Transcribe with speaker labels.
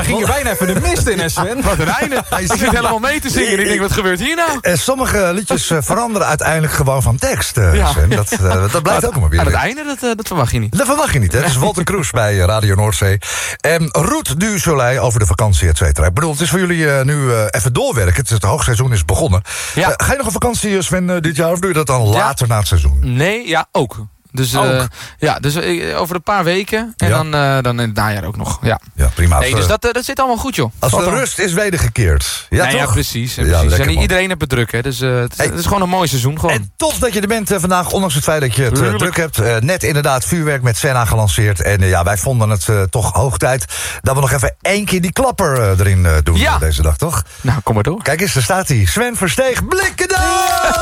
Speaker 1: ging je bijna even de mist in, hè Sven?
Speaker 2: Wat een einde. Ik zit helemaal mee te zingen. Ik denk, wat gebeurt hier nou?
Speaker 3: Sommige liedjes veranderen uiteindelijk gewoon van tekst, Sven. Dat blijft ook maar weer.
Speaker 2: Aan het einde, dat verwacht je niet.
Speaker 3: Dat verwacht je niet, hè? Dat is Walter Kroes bij Radio Noordzee. Route du Soleil over de vakantie, et cetera. Ik bedoel, het is voor jullie nu even doorwerken. Het hoogseizoen is begonnen.
Speaker 2: Ja.
Speaker 3: Ga je nog op vakantie, Sven, dit jaar? Of doe je dat dan later na het seizoen?
Speaker 2: Nee, ja, ook. Dus, over een paar weken. En dan in het najaar ook nog. Ja,
Speaker 3: prima.
Speaker 2: Nee, dus dat zit allemaal goed, joh.
Speaker 3: Als de rust is wedergekeerd. Ja, toch?
Speaker 2: Ja, precies.
Speaker 3: Ja,
Speaker 2: en iedereen heeft het druk, hè. Dus het is gewoon een mooi seizoen. Gewoon.
Speaker 3: En tof dat je er bent vandaag, ondanks het feit dat je het druk hebt. Net inderdaad vuurwerk met Senna gelanceerd. En wij vonden het toch hoog tijd dat we nog even 1 keer die klapper erin doen deze dag, toch?
Speaker 2: Nou, kom maar door.
Speaker 3: Kijk eens, daar staat hij. Sven Versteeg, Blikkendaal!